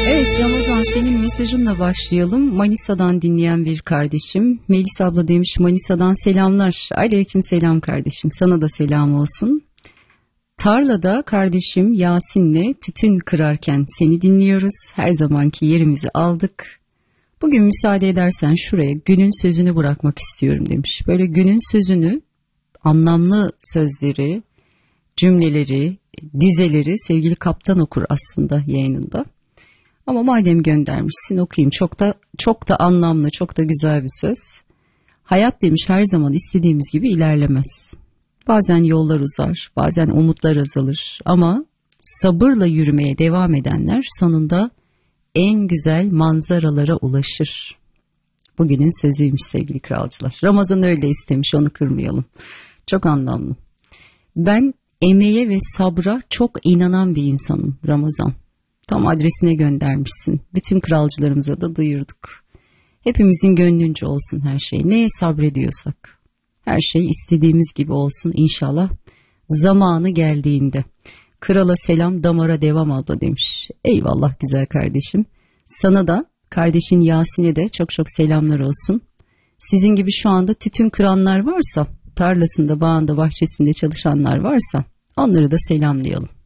Evet Ramazan, senin mesajınla başlayalım. Manisa'dan dinleyen bir kardeşim. Melis abla demiş, Manisa'dan selamlar. Aleyküm selam kardeşim, sana da selam olsun. Tarlada kardeşim Yasin'le tütün kırarken seni dinliyoruz. Her zamanki yerimizi aldık. Bugün müsaade edersen şuraya günün sözünü bırakmak istiyorum demiş. Böyle günün sözünü, anlamlı sözleri, cümleleri, dizeleri sevgili kaptan okur aslında yayınında. Ama madem göndermişsin okuyayım. Çok da anlamlı, çok da güzel bir söz. Hayat demiş her zaman istediğimiz gibi ilerlemez. Bazen yollar uzar, bazen umutlar azalır ama sabırla yürümeye devam edenler sonunda en güzel manzaralara ulaşır. Bugünün sözüymüş sevgili kralcılar. Ramazan öyle istemiş, onu kırmayalım. Çok anlamlı. Ben emeğe ve sabra çok inanan bir insanım Ramazan. Tam adresine göndermişsin. Bütün kralcılarımıza da duyurduk. Hepimizin gönlünce olsun her şey. Neye sabrediyorsak. Her şey istediğimiz gibi olsun inşallah. Zamanı geldiğinde. Krala selam, damara devam abla demiş. Eyvallah güzel kardeşim. Sana da kardeşin Yasin'e de çok çok selamlar olsun. Sizin gibi şu anda tütün kıranlar varsa, tarlasında, bağında, bahçesinde çalışanlar varsa onları da selamlayalım.